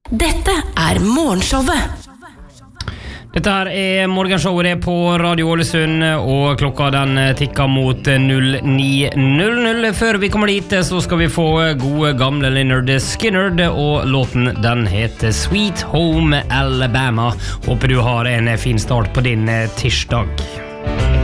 Dette morgenshowet. Dette her morgenshowet på Radio Ålesund, og klokka den tikker mot 09:00. Før vi kommer dit så skal vi få gode gamle Lynyrd Skynyrd, og låten den heter Sweet Home Alabama. Håper du har en fin start på din tirsdag.